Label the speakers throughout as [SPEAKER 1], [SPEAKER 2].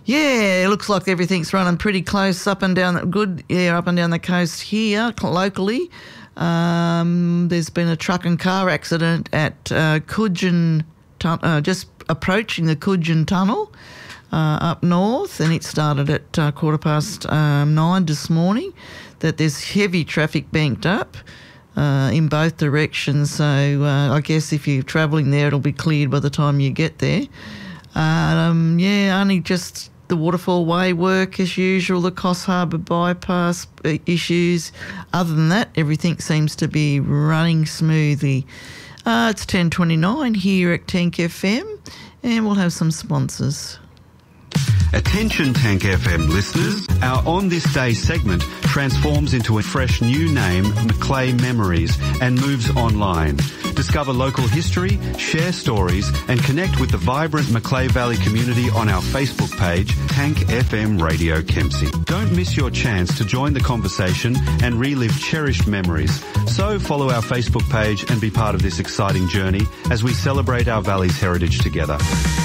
[SPEAKER 1] Yeah, it looks like everything's running pretty close up and down the coast here locally. There's been a truck and car accident at Coogin, just approaching the Coogin Tunnel up north, and it started at 9:15 this morning. That there's heavy traffic banked up in both directions, so I guess if you're travelling there, it'll be cleared by the time you get there. Only just the Waterfall Way work as usual, the Coffs Harbour bypass issues. Other than that, everything seems to be running smoothly. It's 10:29 here at Tank FM, and we'll have some sponsors.
[SPEAKER 2] Attention Tank FM listeners, our On This Day segment transforms into a fresh new name, Macleay Memories, and moves online. Discover local history, share stories and connect with the vibrant Macleay Valley community on our Facebook page, Tank FM Radio Kempsey. Don't miss your chance to join the conversation and relive cherished memories. So follow our Facebook page and be part of this exciting journey as we celebrate our valley's heritage together.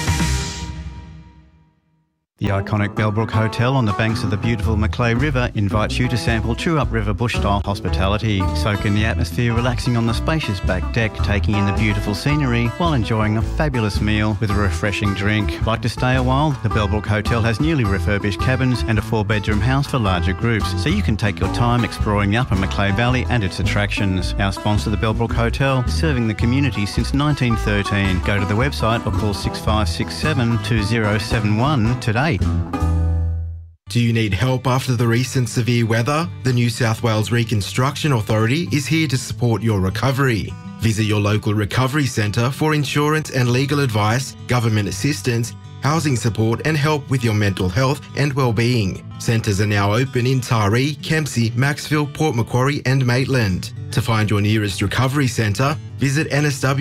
[SPEAKER 3] The iconic Bellbrook Hotel on the banks of the beautiful Macleay River invites you to sample true upriver bush-style hospitality. Soak in the atmosphere, relaxing on the spacious back deck, taking in the beautiful scenery while enjoying a fabulous meal with a refreshing drink. Like to stay a while? The Bellbrook Hotel has newly refurbished cabins and a 4-bedroom house for larger groups, so you can take your time exploring the upper Macleay Valley and its attractions. Our sponsor, the Bellbrook Hotel, serving the community since 1913. Go to the website or call 6567 2071 today.
[SPEAKER 4] Do you need help after the recent severe weather? The New South Wales Reconstruction Authority is here to support your recovery. Visit your local recovery centre for insurance and legal advice, government assistance, housing support and help with your mental health and well-being. Centres are now open in Taree, Kempsey, Maxville, Port Macquarie and Maitland. To find your nearest recovery centre, visit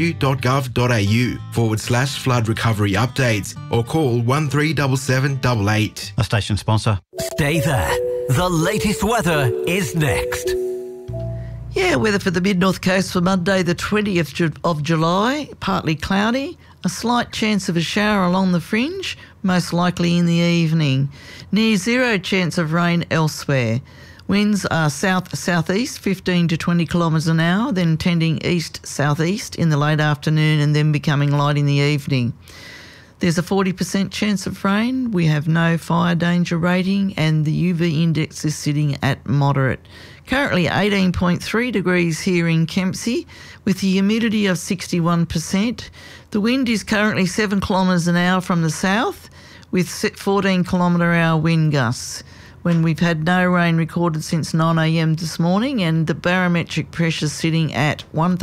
[SPEAKER 4] nsw.gov.au/flood recovery updates or call 137788.
[SPEAKER 3] A station sponsor.
[SPEAKER 5] Stay there. The latest weather is next.
[SPEAKER 1] Yeah, weather for the mid-north coast for Monday the 20th of July, partly cloudy, a slight chance of a shower along the fringe, most likely in the evening. Near zero chance of rain elsewhere. Winds are south-southeast, 15 to 20 kilometres an hour, then tending east-southeast in the late afternoon and then becoming light in the evening. There's a 40% chance of rain. We have no fire danger rating and the UV index is sitting at moderate. Currently 18.3 degrees here in Kempsey with the humidity of 61%. The wind is currently 7 kilometres an hour from the south with 14 kilometre hour wind gusts. When we've had no rain recorded since 9 a.m. this morning and the barometric pressure sitting at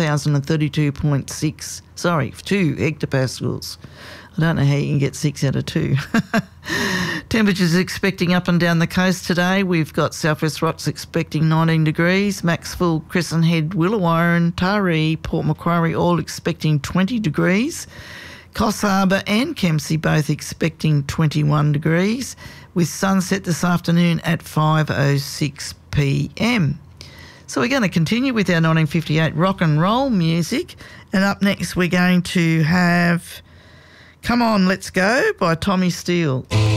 [SPEAKER 1] 2 hectopascals. I don't know how you can get 6 out of 2. Temperatures expecting up and down the coast today. We've got South West Rocks expecting 19 degrees, Maxville, Crescent Head, Willawarren, Taree, Port Macquarie all expecting 20 degrees. Coffs Harbour and Kempsey both expecting 21 degrees with sunset this afternoon at 5:06 p.m. So we're going to continue with our 1958 rock and roll music, and up next we're going to have Come On Let's Go by Tommy Steele.